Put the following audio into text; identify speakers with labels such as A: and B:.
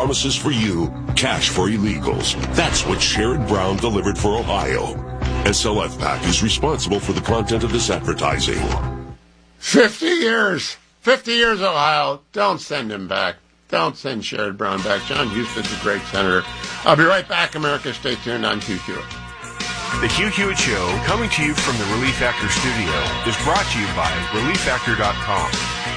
A: promises for you, cash for illegals. That's what Sherrod Brown delivered for Ohio. SLF PAC is responsible for the content of this advertising.
B: 50 years. 50 years, Ohio. Don't send him back. Don't send Sherrod Brown back. John Huston's a great senator. I'll be right back, America. Stay tuned on Hugh Hewitt.
C: The Hugh Hewitt Show, coming to you from the Relief Factor studio, is brought to you by ReliefFactor.com.